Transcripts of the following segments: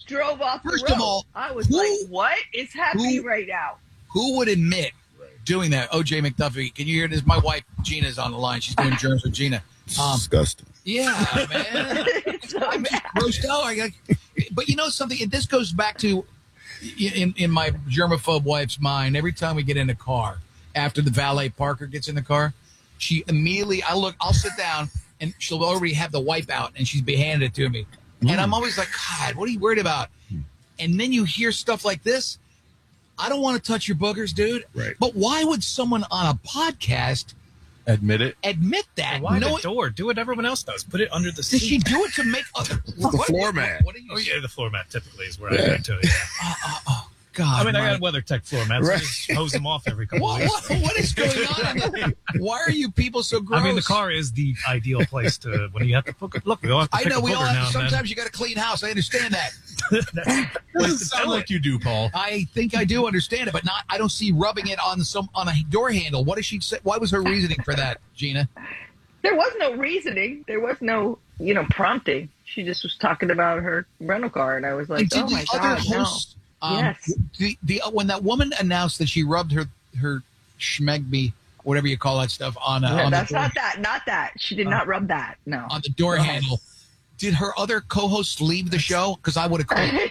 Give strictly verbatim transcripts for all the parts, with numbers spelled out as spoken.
drove off the First road. of all, I was who, like, what is happening who, right now? Who would admit doing that? O J McDuffie, can you hear this? My wife, Gina's on the line. She's doing germs with Gina. Um, Disgusting. Yeah, man. so I'm just bad. grossed out. I got, but you know something? This goes back to in, in my germaphobe wife's mind. Every time we get in a car, after the valet Parker gets in the car, she immediately, I look, I'll sit down, and she'll already have the wipe out, and she's be handed it to me. Mm. And I'm always like, God, what are you worried about? And then you hear stuff like this. I don't want to touch your boogers, dude. Right. But why would someone on a podcast admit it? Admit that. And why no, the door? Do what everyone else does. Put it under the seat. Did she do it to make other the floor mat? What, what are you oh, yeah, the floor mat typically is where yeah. I go to. Yeah. Oh, oh, oh, God. I mean, my. I got WeatherTech floor mats. Right. So just hose them off every couple what, of weeks. What, what is going on? Why are you people so gross? I mean, the car is the ideal place to when you have to look. Look, we all have to I pick know a we all now have. Sometimes then. you got a clean house. I understand that. Doesn't sound like you do, Paul. I think I do understand it, but not. I don't see rubbing it on some on a door handle. What did she say? Why was her reasoning for that, Gina? There was no reasoning. There was no, you know, prompting. She just was talking about her rental car, and I was like, and "Oh my God, hosts, no!" Um, yes. The the when that woman announced that she rubbed her her schmegby, whatever you call that stuff, on a. No, on that's the door, not that. Not that. She did uh, not rub that. No. On the door Go handle. ahead. Did her other co-hosts leave the show? Because I would have quit.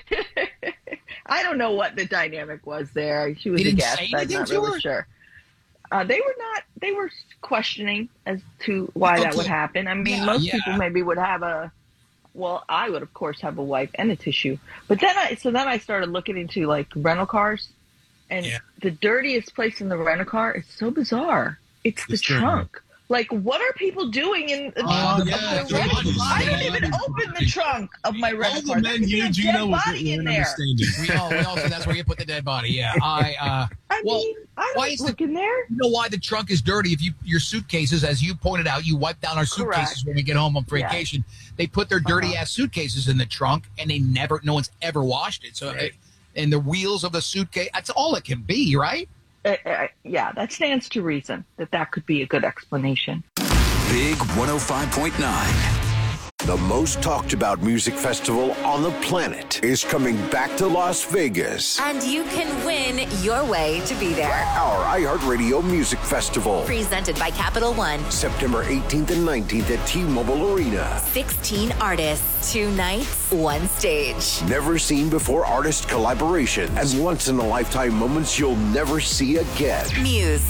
I don't know what the dynamic was there. She was they a didn't guest. Say I'm not really her? sure. Uh, they were not. They were questioning as to why okay. that would happen. I mean, yeah, most yeah. people maybe would have a. Well, I would of course have a wipe and a tissue, but then I so then I started looking into like rental cars, and yeah. the dirtiest place in the rental car is so bizarre. It's the it's trunk. Dirty. Like, what are people doing in the uh, trunk yeah, of the rental car? I didn't even open the trunk of my rental car. There could be a dead body in there. We all, we all say that's where you put the dead body. Yeah, I. Uh, I well, mean, I why don't is look the, in there. You know why the trunk is dirty? If you your suitcases, as you pointed out, you wipe down our suitcases Correct. when we get home on vacation. Yeah. They put their dirty uh-huh. ass suitcases in the trunk, and they never, no one's ever washed it. So, right. it, and the wheels of the suitcase, that's all it can be, right? Uh, uh, yeah, that stands to reason that that could be a good explanation. Big one oh five point nine. The most talked about music festival on the planet is coming back to Las Vegas. And you can win your way to be there. Our iHeartRadio Music Festival. Presented by Capital One. September eighteenth and nineteenth at T-Mobile Arena. sixteen artists, two nights, one stage. Never seen before artist collaborations and once-in-a-lifetime moments you'll never see again. Muse.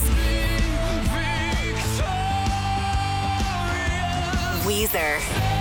Weezer.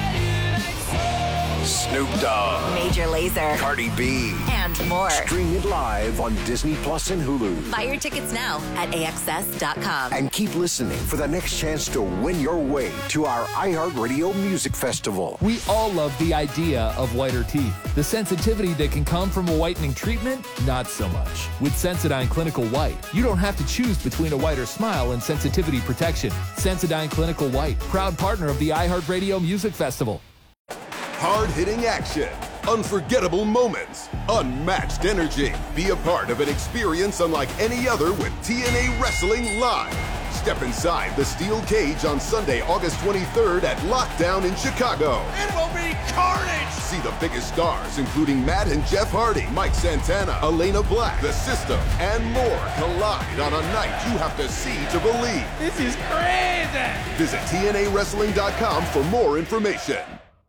Snoop Dogg. Major Lazer. Cardi B. And more. Stream it live on Disney Plus and Hulu. Buy your tickets now at A X S dot com. And keep listening for the next chance to win your way to our iHeartRadio Music Festival. We all love the idea of whiter teeth. The sensitivity that can come from a whitening treatment, not so much. With Sensodyne Clinical White, you don't have to choose between a whiter smile and sensitivity protection. Sensodyne Clinical White, proud partner of the iHeartRadio Music Festival. Hard-hitting action, unforgettable moments, unmatched energy. Be a part of an experience unlike any other with T N A Wrestling Live. Step inside the steel cage on Sunday, August twenty-third at Lockdown in Chicago. It will be carnage! See the biggest stars, including Matt and Jeff Hardy, Mike Santana, Elena Black, The System, and more collide on a night you have to see to believe. This is crazy! Visit T N A wrestling dot com for more information.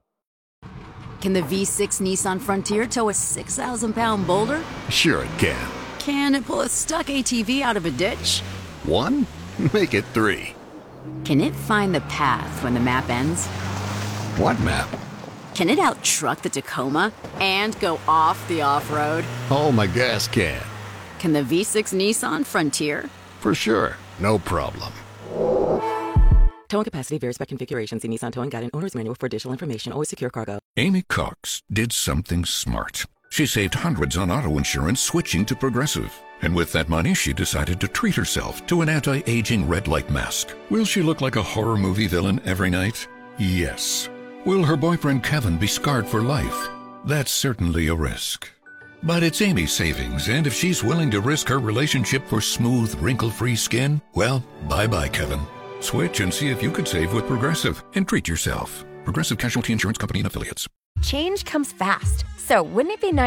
Can the V six Nissan Frontier tow a six thousand pound boulder? Sure it can. Can it pull a stuck A T V out of a ditch? One? Make it three. Can it find the path when the map ends? What map? Can it out-truck the Tacoma and go off the off-road? Oh, my gas can. Can the V six Nissan Frontier? For sure. No problem. Towing capacity varies by configuration. See Nissan Towing Guide and Owner's Manual for additional information. Always secure cargo. Amy Cox did something smart. She saved hundreds on auto insurance switching to Progressive. And with that money, she decided to treat herself to an anti-aging red light mask. Will she look like a horror movie villain every night? Yes. Will her boyfriend Kevin be scarred for life? That's certainly a risk. But it's Amy's savings, and if she's willing to risk her relationship for smooth, wrinkle-free skin, well, bye-bye, Kevin. Switch and see if you could save with Progressive and treat yourself. Progressive Casualty Insurance Company and Affiliates. Change comes fast, so wouldn't it be nice